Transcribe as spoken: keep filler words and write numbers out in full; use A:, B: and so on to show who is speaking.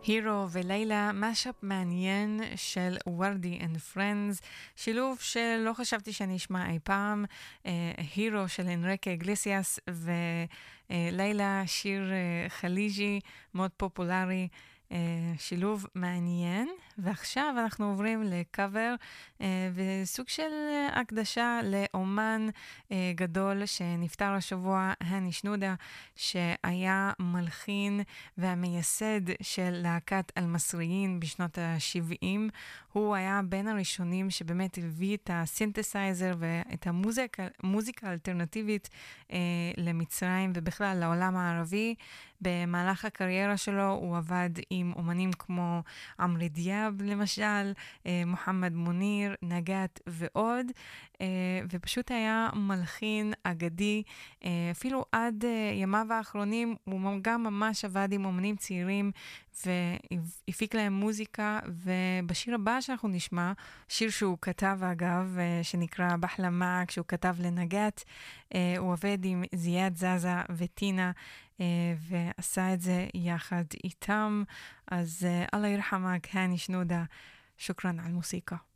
A: הירו ולילה, משאפ מעניין של ורדי and Friends, שילוב שלא חשבתי שאני אשמע אי פעם. הירו של אנריקה איגלסיאס ולילה שיר חליג'י מאוד פופולרי, שילוב מעניין. ועכשיו אנחנו עוברים לקאבר וסוג של הקדשה לאומן גדול שנפטר השבוע, הני שנודה, שהיה מלחין והמייסד של להקת אל-מסריין בשנות ה-שבעים. הוא היה בין הראשונים שבאמת הביא את הסינתסייזר ואת המוזיקה, המוזיקה האלטרנטיבית אה, למצרים ובכלל לעולם הערבי. במהלך הקריירה שלו הוא עבד עם אומנים כמו עמרי דיאב למשל, אה, מוחמד מוניר, נגת ועוד, אה, ופשוט היה מלחין אגדי, אה, אפילו עד אה, ימיו האחרונים הוא גם ממש עבד עם אומנים צעירים והפיק להם מוזיקה. ובשיר הבא שאנחנו נשמע, שיר שהוא כתב אגב, שנקרא בחלמה, כשהוא כתב לנגת, הוא עובד עם זיאד זאזה וטינה, ועשה את זה יחד איתם. אז אללה ירחמק הני שנודה, שוקרן על מוסיקה.